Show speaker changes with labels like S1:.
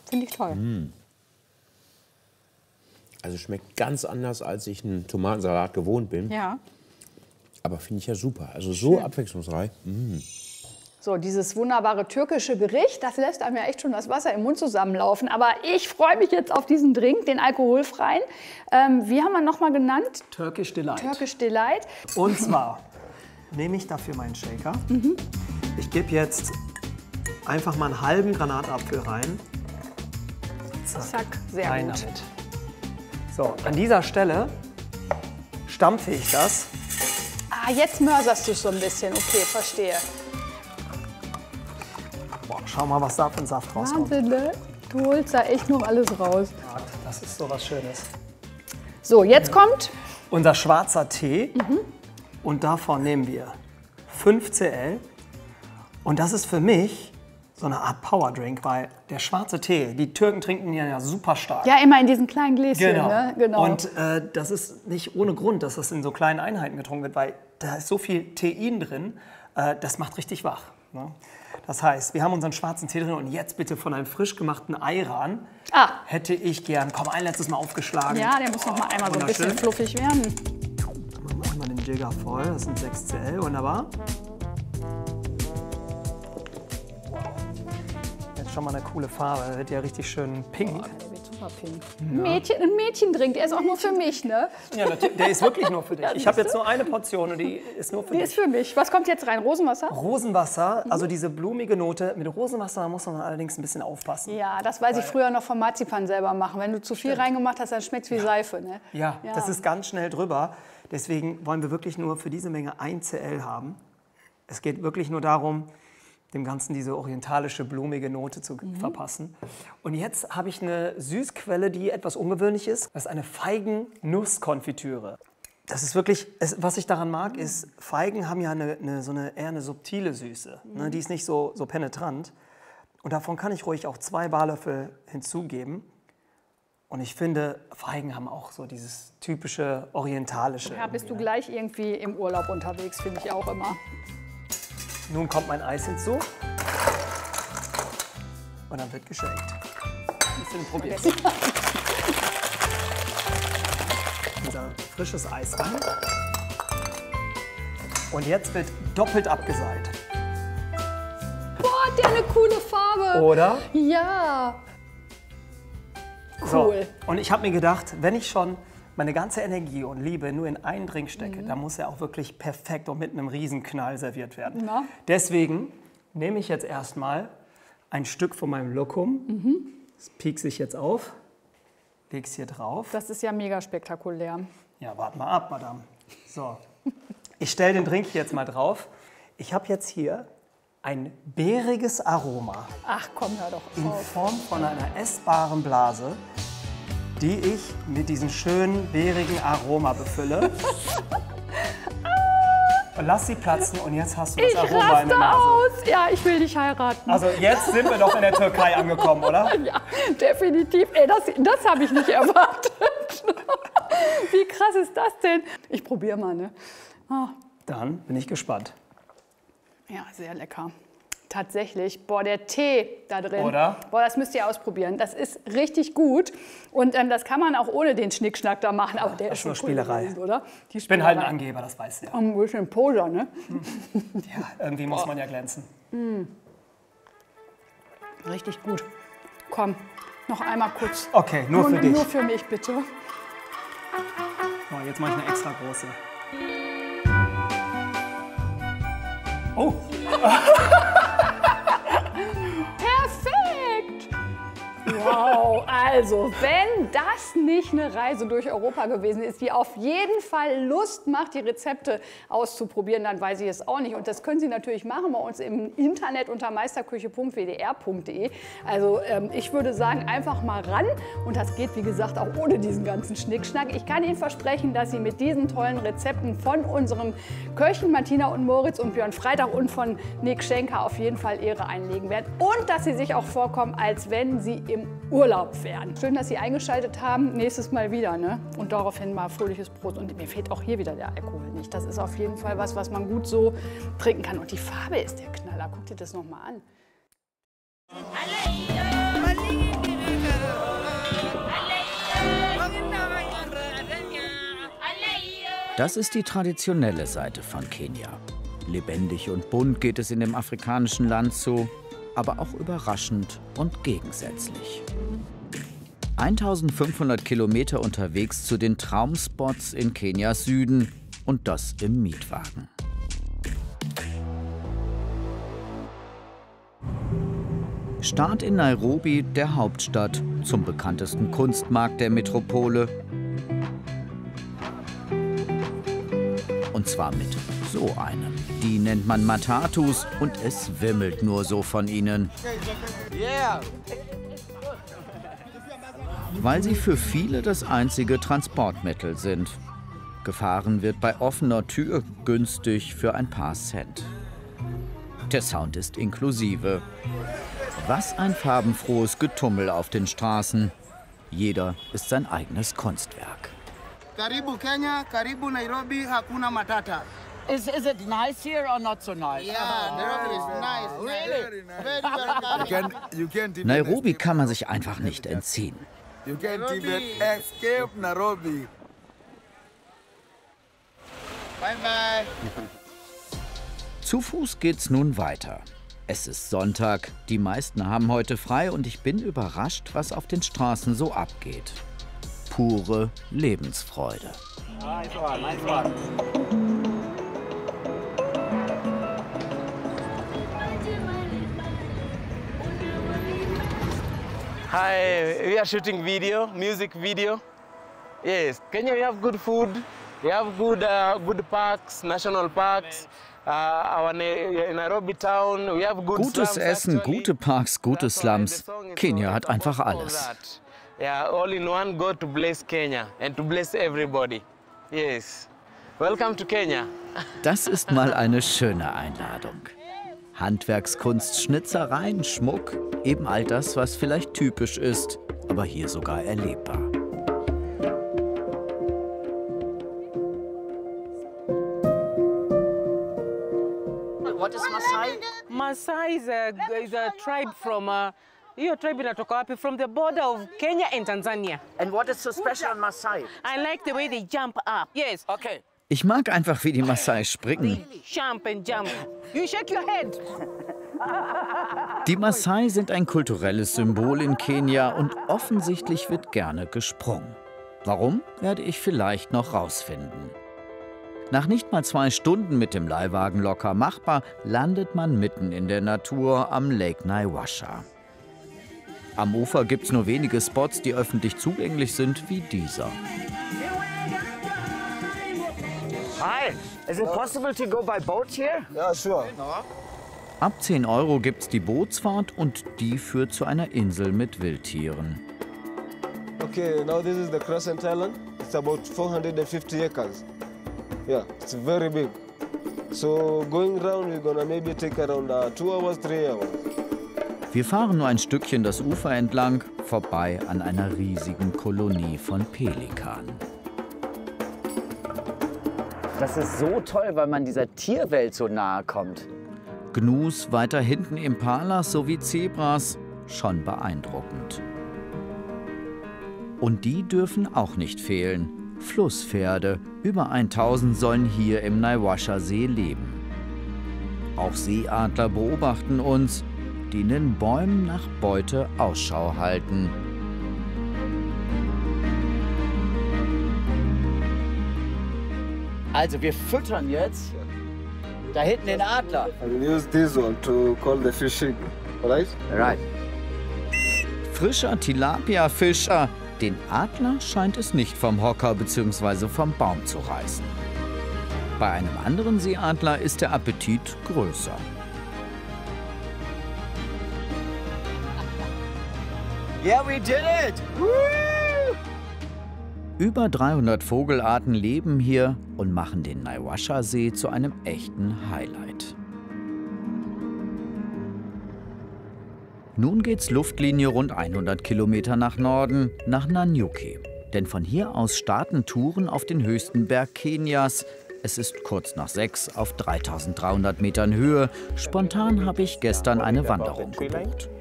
S1: Finde ich toll.
S2: Also schmeckt ganz anders, als ich einen Tomatensalat gewohnt bin.
S1: Ja.
S2: Aber finde ich ja super. Also so abwechslungsreich.
S1: So, dieses wunderbare türkische Gericht, das lässt einem ja echt schon das Wasser im Mund zusammenlaufen. Aber ich freue mich jetzt auf diesen Drink, den alkoholfreien. Wie haben wir nochmal genannt?
S3: Turkish Delight.
S1: Turkish Delight.
S3: Und zwar nehme ich dafür meinen Shaker. Ich gebe jetzt einfach mal einen halben Granatapfel rein.
S1: Zack, sehr
S3: Rein
S1: gut.
S3: damit. So, an dieser Stelle stampfe ich das.
S1: Ah, jetzt mörserst du es so ein bisschen. Okay, verstehe.
S3: Boah, schau mal, was da für ein Saft rauskommt.
S1: Wahnsinn, ne? Du holst da echt noch alles raus.
S3: Das ist so was Schönes.
S1: So, jetzt kommt
S3: Unser schwarzer Tee. Und davon nehmen wir 5 Cl. Und das ist für mich so eine Art Powerdrink, weil der schwarze Tee, die Türken trinken ihn ja super stark.
S1: ja immer in diesen kleinen Gläschen. Ne? Genau.
S3: Und das ist nicht ohne Grund, dass das in so kleinen Einheiten getrunken wird, weil da ist so viel Tein drin, das macht richtig wach. Ne? Das heißt, wir haben unseren schwarzen Tee drin und jetzt bitte von einem frisch gemachten Ayran hätte ich gern, komm, ein letztes Mal aufgeschlagen.
S1: Ja, der muss noch mal einmal so ein bisschen fluffig werden.
S3: Machen wir einmal den Jigger voll, das sind 6 Cl, wunderbar. Jetzt schon mal eine coole Farbe, das wird ja richtig schön pink.
S1: Der wird super pink. Ein Mädchendrink, der ist auch nur für mich, ne?
S3: Ja, natürlich, der ist wirklich nur für dich.
S1: Ja,
S3: Ich habe jetzt nur eine Portion und die ist nur für
S1: Die
S3: dich.
S1: ist für mich. Was kommt jetzt rein? Rosenwasser?
S3: Rosenwasser, also diese blumige Note. Mit Rosenwasser muss man allerdings ein bisschen aufpassen.
S1: Ja, das weiß ich früher noch vom Marzipan selber machen. Wenn du zu viel reingemacht hast, dann schmeckt es wie Seife, ne?
S3: Ja, das ist ganz schnell drüber. Deswegen wollen wir wirklich nur für diese Menge 1 Cl haben. Es geht wirklich nur darum, dem Ganzen diese orientalische, blumige Note zu verpassen. Und jetzt habe ich eine Süßquelle, die etwas ungewöhnlich ist. Das ist eine Feigen-Nuss-Konfitüre. Das ist wirklich, was ich daran mag, ist, Feigen haben ja eher eine subtile Süße. Ne? Die ist nicht so penetrant. Und davon kann ich ruhig auch 2 Barlöffel hinzugeben. Und ich finde, Feigen haben auch so dieses typische orientalische.
S1: Ja, bist du gleich irgendwie im Urlaub unterwegs, finde ich auch immer.
S3: Nun kommt mein Eis hinzu. Und dann wird geshakt. Ein bisschen probiert. Unser frisches Eis rein. Und jetzt wird doppelt abgeseilt.
S1: Boah, hat der eine coole Farbe.
S3: Oder?
S1: Ja. Cool.
S3: So, und ich habe mir gedacht, wenn ich schon meine ganze Energie und Liebe nur in einen Drink stecke, dann muss er auch wirklich perfekt und mit einem Riesenknall serviert werden.
S1: Ja.
S3: Deswegen nehme ich jetzt erstmal ein Stück von meinem Lokum, das piekse ich jetzt auf, lege es hier drauf.
S1: Das ist ja mega spektakulär.
S3: Ja, warte mal ab, Madame. So, ich stelle den Drink jetzt mal drauf. Ich habe jetzt hier ein beeriges Aroma
S1: Ach komm, hör doch
S3: in
S1: auf.
S3: Form von einer essbaren Blase, die ich mit diesem schönen, beerigen Aroma befülle. Und lass sie platzen und jetzt hast du das
S1: Ich
S3: Aroma in der
S1: raste
S3: Nase.
S1: aus. Ja, ich will dich heiraten.
S3: Also jetzt sind wir doch in der Türkei angekommen, oder?
S1: Ja, definitiv. Ey, das habe ich nicht erwartet. Wie krass ist das denn? Ich probiere mal, ne?
S3: Dann bin ich gespannt.
S1: Ja, sehr lecker. Tatsächlich, boah, der Tee da drin.
S3: Oder?
S1: Boah, das müsst ihr ausprobieren. Das ist richtig gut. Und das kann man auch ohne den Schnickschnack da machen. Aber der
S3: das
S1: ist
S3: ist nur
S1: schon cool
S3: Spielerei.
S1: gewesen, oder? Die
S3: Ich bin halt ein
S1: Spielerei.
S3: Angeber, das weißt du ja.
S1: Ein bisschen Poser, ne?
S3: Ja, irgendwie muss man ja glänzen.
S1: Richtig gut. Komm, noch einmal kurz.
S3: Okay, nur für dich.
S1: Nur für mich, bitte.
S3: So, jetzt mache ich eine extra große. Oh,
S1: Perfekt! Wow, also wenn das nicht eine Reise durch Europa gewesen ist, die auf jeden Fall Lust macht, die Rezepte auszuprobieren, dann weiß ich es auch nicht. Und das können Sie natürlich machen bei uns im Internet unter meisterküche.wdr.de. Also ich würde sagen, einfach mal ran. Und das geht, wie gesagt, auch ohne diesen ganzen Schnickschnack. Ich kann Ihnen versprechen, dass Sie mit diesen tollen Rezepten von unseren Köchen Martina und Moritz und Björn Freitag und von Nick Schenker auf jeden Fall Ehre einlegen werden. Und dass Sie sich auch vorkommen, als wenn Sie im Urlaub wären. Schön, dass Sie eingeschaltet haben. Nächstes Mal wieder, ne? Und daraufhin mal fröhliches Brot. Und mir fehlt auch hier wieder der Alkohol nicht. Das ist auf jeden Fall was man gut so trinken kann. Und die Farbe ist der Knaller. Guck dir das noch mal an.
S4: Das ist die traditionelle Seite von Kenia. Lebendig und bunt geht es in dem afrikanischen Land zu, aber auch überraschend und gegensätzlich. 1500 Kilometer unterwegs zu den Traumspots in Kenias Süden und das im Mietwagen. Start in Nairobi, der Hauptstadt, zum bekanntesten Kunstmarkt der Metropole. Und zwar mit so einem. Die nennt man Matatus und es wimmelt nur so von ihnen. Weil sie für viele das einzige Transportmittel sind. Gefahren wird bei offener Tür günstig für ein paar Cent. Der Sound ist inklusive. Was ein farbenfrohes Getummel auf den Straßen. Jeder ist sein eigenes Kunstwerk.
S5: Karibu Kenya, karibu Nairobi, hakuna matata.
S6: Is it nice here or not so nice?
S5: Yeah, Nairobi is nice. Really? Very nice.
S4: Nairobi kann man sich einfach nicht entziehen.
S5: You can't even escape Nairobi. Bye bye.
S4: Zu Fuß geht's nun weiter. Es ist Sonntag, die meisten haben heute frei und ich bin überrascht, was auf den Straßen so abgeht. Pure Lebensfreude.
S5: Nice one, nice one.
S7: Hi, we are shooting video, music video. Yes, Kenya, we have good food. We have good parks, national parks. Our Nairobi town, we have good
S4: Gutes
S7: slums,
S4: Essen,
S7: actually.
S4: gute Parks, gute
S7: That's why
S4: Slums.
S7: the song is
S4: Kenia
S7: so
S4: hat einfach
S7: about
S4: alles.
S7: that. Yeah, all in one, God to bless Kenya and to bless everybody. Yes. Welcome to Kenya.
S4: Das ist mal eine schöne Einladung. Handwerkskunst, Schnitzereien, Schmuck, eben all das, was vielleicht typisch ist, aber hier sogar erlebbar.
S6: What is Maasai?
S8: Maasai is a tribe from hiyo tribe inatoka wapi? From the border of Kenya and Tanzania.
S6: And what is so special on Maasai?
S8: I like the way they jump up. Yes.
S6: Okay.
S4: Ich mag einfach, wie die Maasai springen.
S8: Jump and jump. You shake your head.
S4: Die Maasai sind ein kulturelles Symbol in Kenia und offensichtlich wird gerne gesprungen. Warum, werde ich vielleicht noch rausfinden. Nach nicht mal 2 Stunden mit dem Leihwagen locker machbar, landet man mitten in der Natur am Lake Naivasha. Am Ufer gibt es nur wenige Spots, die öffentlich zugänglich sind, wie dieser.
S6: Hi. Is it possible to go by boat here?
S5: Yeah, sure.
S4: Ab 10 € gibt's die Bootsfahrt und die führt zu einer Insel mit Wildtieren.
S9: Okay, now this is the Crescent Island. It's about 450 acres. Yeah, it's very big. So going around, we're gonna maybe take around 2 hours, 3 hours.
S4: Wir fahren nur ein Stückchen das Ufer entlang, vorbei an einer riesigen Kolonie von Pelikanen.
S6: Das ist so toll, weil man dieser Tierwelt so nahe kommt.
S4: Gnus, weiter hinten Impalas sowie Zebras, schon beeindruckend. Und die dürfen auch nicht fehlen. Flusspferde, über 1000 sollen hier im Naivasha-See leben. Auch Seeadler beobachten uns, die in den Bäumen nach Beute Ausschau halten.
S6: Also wir füttern jetzt da hinten den Adler.
S9: I will use this one to call the fishing, right?
S6: Right.
S4: Frischer Tilapia-Fischer. Den Adler scheint es nicht vom Hocker bzw. vom Baum zu reißen. Bei einem anderen Seeadler ist der Appetit größer.
S6: Yeah, we did it! Woo!
S4: Über 300 Vogelarten leben hier und machen den Naivasha-See zu einem echten Highlight. Nun geht's Luftlinie rund 100 Kilometer nach Norden, nach Nanyuki. Denn von hier aus starten Touren auf den höchsten Berg Kenias. Es ist kurz nach 6 auf 3300 Metern Höhe. Spontan habe ich gestern eine Wanderung gebucht.